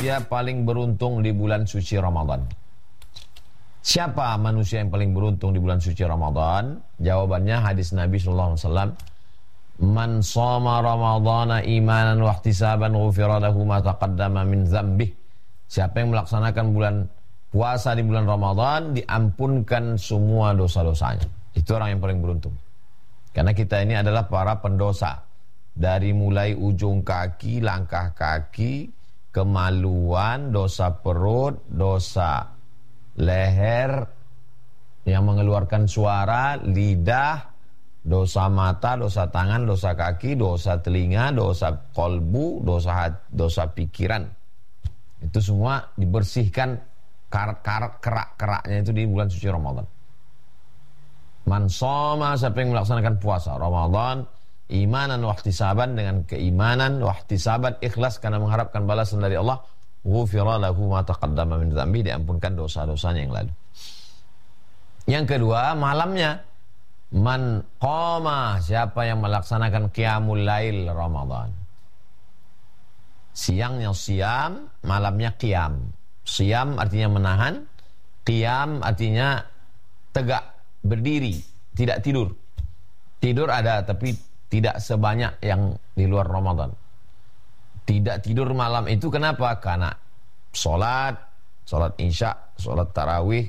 manusia paling beruntung di bulan suci Ramadan? Siapa manusia yang paling beruntung di bulan suci Ramadan? Jawabannya hadis Nabi SAW. Man shoma Ramadana imanan wa ihtisaban ghufira lahu ma taqaddama min dzambih. Siapa yang melaksanakan bulan puasa di bulan Ramadan, diampunkan semua dosa-dosanya. Itu orang yang paling beruntung. Karena kita ini adalah para pendosa. Dari mulai ujung kaki, langkah kaki, kemaluan, dosa perut, dosa leher yang mengeluarkan suara, lidah, dosa mata, dosa tangan, dosa kaki, dosa telinga, dosa kolbu, dosa pikiran. Itu semua dibersihkan kerak-keraknya itu di bulan suci Ramadan. Man shoma, siapa yang melaksanakan puasa Ramadan imanan wa ihtisaban, dengan keimanan, wa ihtisaban, ikhlas karena mengharapkan balasan dari Allah, ghufira lahu ma taqaddama min dzambi, diampunkan dosa-dosanya yang lalu. Yang kedua, malamnya. Man qama, siapa yang melaksanakan qiyamul lail Ramadan. Siangnya siam, malamnya qiyam. Siam artinya menahan, qiyam artinya tegak, berdiri, tidak tidur. Tidur ada, tapi tidak sebanyak yang di luar Ramadan. Tidak tidur malam itu kenapa? Karena sholat isya, sholat tarawih,